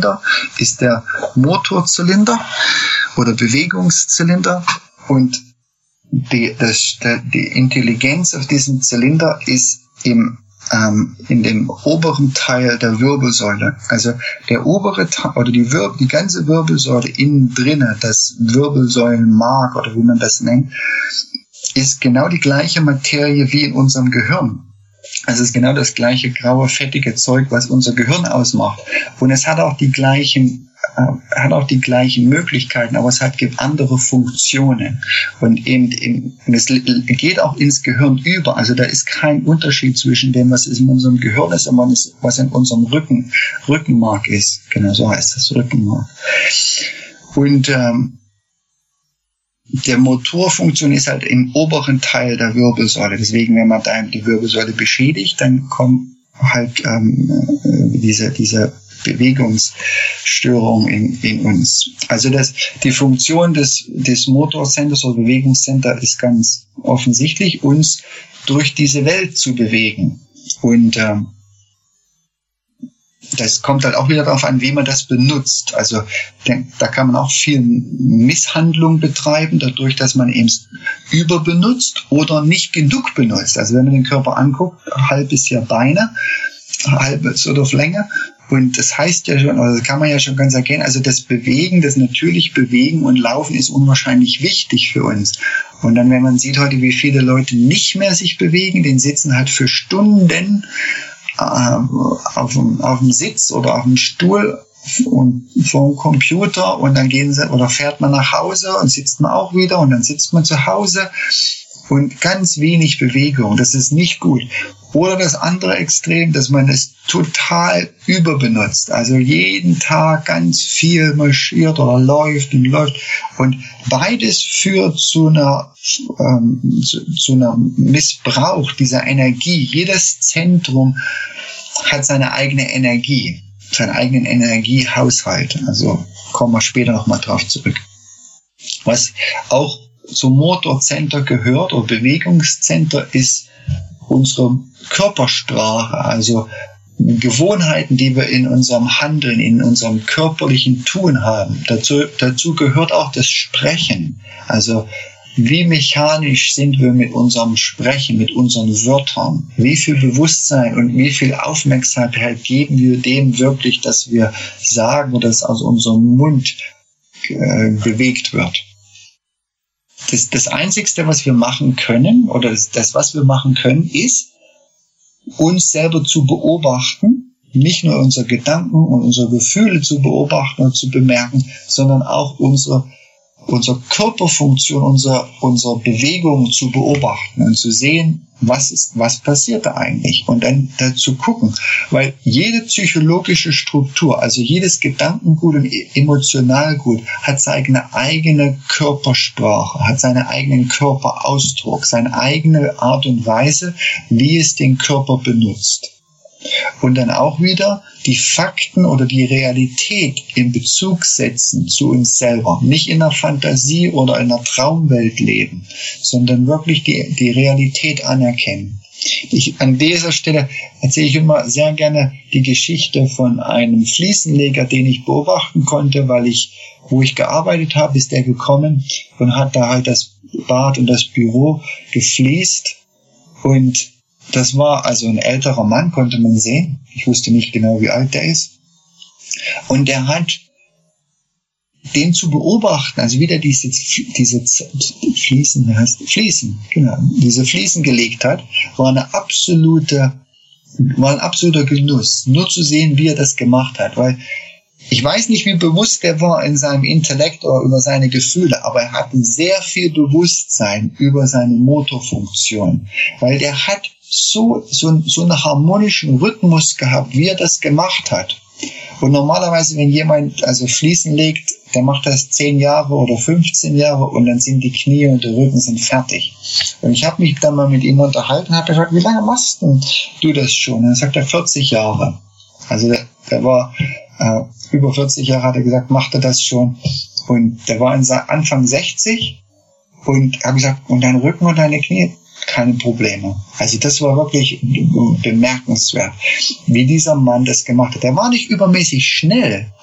Zylinder ist der Motorzylinder oder Bewegungszylinder, und die Intelligenz auf diesem Zylinder ist in dem oberen Teil der Wirbelsäule. Also der obere Teil oder die ganze Wirbelsäule innen drinne, das Wirbelsäulenmark oder wie man das nennt, ist genau die gleiche Materie wie in unserem Gehirn. Also es ist genau das gleiche graue, fettige Zeug, was unser Gehirn ausmacht. Und es hat auch die gleichen Möglichkeiten, aber es hat andere Funktionen. Und es geht auch ins Gehirn über. Also da ist kein Unterschied zwischen dem, was in unserem Gehirn ist und was in unserem Rückenmark ist. Genau, so heißt das, Rückenmark. Und der Motorfunktion ist halt im oberen Teil der Wirbelsäule. Deswegen, wenn man da die Wirbelsäule beschädigt, dann kommen halt diese Bewegungsstörung in uns. Also die Funktion des Motorcenters oder Bewegungscenter ist ganz offensichtlich, uns durch diese Welt zu bewegen. Und das kommt halt auch wieder darauf an, wie man das benutzt. Also da kann man auch viel Misshandlung betreiben, dadurch, dass man eben überbenutzt oder nicht genug benutzt. Also wenn man den Körper anguckt, halbes Jahr Beine, halbes oder auf Länge. Und das heißt ja schon, oder das kann man ja schon ganz erkennen, also das Bewegen, das natürlich Bewegen und Laufen ist unwahrscheinlich wichtig für uns. Und dann, wenn man sieht heute, wie viele Leute nicht mehr sich bewegen, die sitzen halt für Stunden auf dem Sitz oder auf dem Stuhl und vor dem Computer, und dann fährt man nach Hause und sitzt man auch wieder und dann sitzt man zu Hause und ganz wenig Bewegung. Das ist nicht gut. Oder das andere Extrem, dass man es total überbenutzt. Also jeden Tag ganz viel marschiert oder läuft. Und beides führt zu einer Missbrauch dieser Energie. Jedes Zentrum hat seine eigene Energie, seinen eigenen Energiehaushalt. Also kommen wir später nochmal drauf zurück. Was auch zum Motorcenter gehört oder Bewegungscenter ist unsere Körpersprache, also Gewohnheiten, die wir in unserem Handeln, in unserem körperlichen Tun haben. Dazu gehört auch das Sprechen. Also wie mechanisch sind wir mit unserem Sprechen, mit unseren Wörtern? Wie viel Bewusstsein und wie viel Aufmerksamkeit geben wir dem wirklich, dass wir sagen oder dass aus unserem Mund bewegt wird? Das Einzigste, was wir machen können, oder das, was wir machen können, ist, uns selber zu beobachten, nicht nur unsere Gedanken und unsere Gefühle zu beobachten und zu bemerken, sondern auch unsere Körperfunktion, unsere Bewegung zu beobachten und zu sehen, was passiert da eigentlich, und dann dazu gucken, weil jede psychologische Struktur, also jedes Gedankengut und Emotionalgut hat seine eigene Körpersprache, hat seinen eigenen Körperausdruck, seine eigene Art und Weise, wie es den Körper benutzt. Und dann auch wieder die Fakten oder die Realität in Bezug setzen zu uns selber. Nicht in einer Fantasie oder in einer Traumwelt leben, sondern wirklich die Realität anerkennen. An dieser Stelle erzähle ich immer sehr gerne die Geschichte von einem Fliesenleger, den ich beobachten konnte, wo ich gearbeitet habe, ist der gekommen und hat da halt das Bad und das Büro gefliest, und das war also ein älterer Mann, konnte man sehen. Ich wusste nicht genau, wie alt der ist. Und der hat den zu beobachten, also wie der diese Fliesen gelegt hat, war ein absoluter Genuss, nur zu sehen, wie er das gemacht hat, weil ich weiß nicht, wie bewusst er war in seinem Intellekt oder über seine Gefühle, aber er hatte sehr viel Bewusstsein über seine Motorfunktion, weil der hat so einen harmonischen Rhythmus gehabt, wie er das gemacht hat. Und normalerweise, wenn jemand also Fliesen legt, der macht das 10 Jahre oder 15 Jahre und dann sind die Knie und der Rücken sind fertig. Und ich habe mich dann mal mit ihm unterhalten und habe gesagt, wie lange machst du das schon? Und dann sagt er 40 Jahre. Also der war über 40 Jahre, hat er gesagt, macht er das schon. Und der war Anfang 60 und habe gesagt, und dein Rücken und deine Knie? Keine Probleme. Also das war wirklich bemerkenswert, wie dieser Mann das gemacht hat. Der war nicht übermäßig schnell,